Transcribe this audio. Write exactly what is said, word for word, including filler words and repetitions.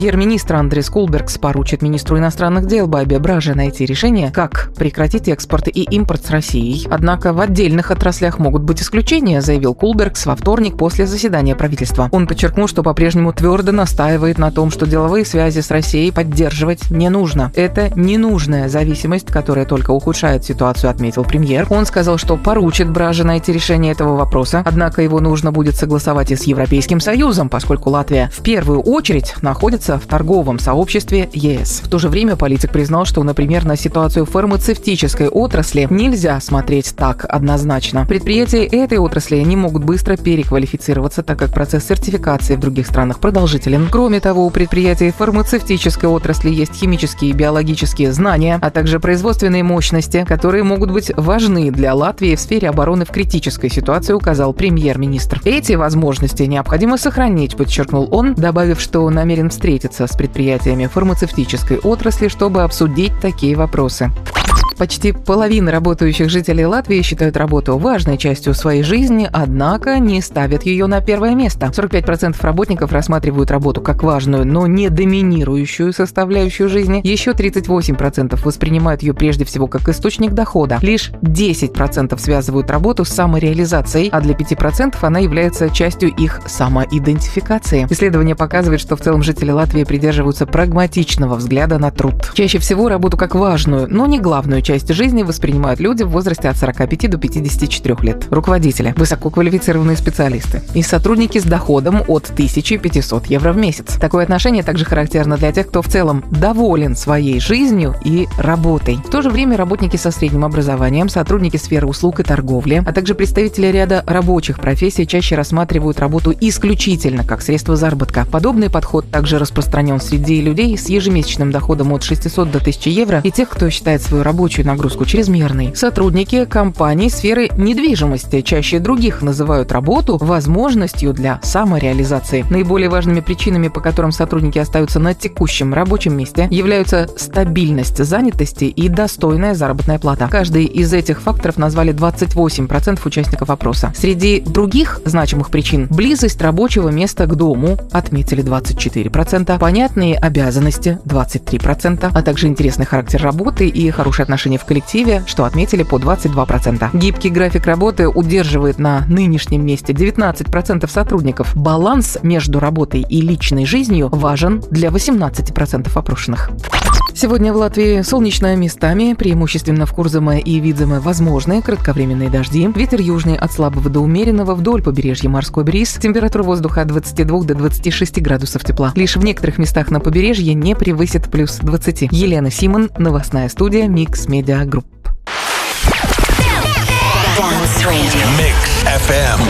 Премьер-министр Андрис Кулбергс поручит министру иностранных дел Бабе Браже найти решение, как прекратить экспорт и импорт с Россией. Однако в отдельных отраслях могут быть исключения, заявил Кулбергс во вторник после заседания правительства. Он подчеркнул, что по-прежнему твердо настаивает на том, что деловые связи с Россией поддерживать не нужно. Это ненужная зависимость, которая только ухудшает ситуацию, отметил премьер. Он сказал, что поручит Браже найти решение этого вопроса, однако его нужно будет согласовать и с Европейским Союзом, поскольку Латвия в первую очередь находится в торговом сообществе ЕС. В то же время политик признал, что, например, на ситуацию фармацевтической отрасли нельзя смотреть так однозначно. Предприятия этой отрасли не могут быстро переквалифицироваться, так как процесс сертификации в других странах продолжителен. Кроме того, у предприятий фармацевтической отрасли есть химические и биологические знания, а также производственные мощности, которые могут быть важны для Латвии в сфере обороны в критической ситуации, указал премьер-министр. Эти возможности необходимо сохранить, подчеркнул он, добавив, что намерен встретиться с предприятиями фармацевтической отрасли, чтобы обсудить такие вопросы. Почти половина работающих жителей Латвии считают работу важной частью своей жизни, однако не ставят ее на первое место. сорок пять процентов работников рассматривают работу как важную, но не доминирующую составляющую жизни. Еще тридцать восемь процентов воспринимают ее прежде всего как источник дохода. Лишь десять процентов связывают работу с самореализацией, а для пяти процентов она является частью их самоидентификации. Исследование показывает, что в целом жители Латвии придерживаются прагматичного взгляда на труд. Чаще всего работу как важную, но не главную часть часть жизни воспринимают люди в возрасте от сорока пяти до пятидесяти четырёх лет. Руководители, высококвалифицированные специалисты и сотрудники с доходом от тысячи пятисот евро в месяц. Такое отношение также характерно для тех, кто в целом доволен своей жизнью и работой. В то же время работники со средним образованием, сотрудники сферы услуг и торговли, а также представители ряда рабочих профессий чаще рассматривают работу исключительно как средство заработка. Подобный подход также распространен среди людей с ежемесячным доходом от шестисот до тысячи евро и тех, кто считает свою рабочую нагрузку чрезмерной. Сотрудники компаний сферы недвижимости чаще других называют работу возможностью для самореализации. Наиболее важными причинами, по которым сотрудники остаются на текущем рабочем месте, являются стабильность занятости и достойная заработная плата. Каждый из этих факторов назвали двадцать восемь процентов участников опроса. Среди других значимых причин близость рабочего места к дому отметили двадцать четыре процента, понятные обязанности двадцать три процента, а также интересный характер работы и хорошие отношения в коллективе, что отметили по двадцать два процента. Гибкий график работы удерживает на нынешнем месте девятнадцать процентов сотрудников. Баланс между работой и личной жизнью важен для восемнадцати процентов опрошенных. Сегодня в Латвии солнечно местами, преимущественно в Курзаме и Видземе возможны кратковременные дожди. Ветер южный от слабого до умеренного, вдоль побережья морской бриз. Температура воздуха от двадцати двух до двадцати шести градусов тепла. Лишь в некоторых местах на побережье не превысит плюс двадцати. Елена Симон, новостная студия Mix Media Group. Mix эф эм.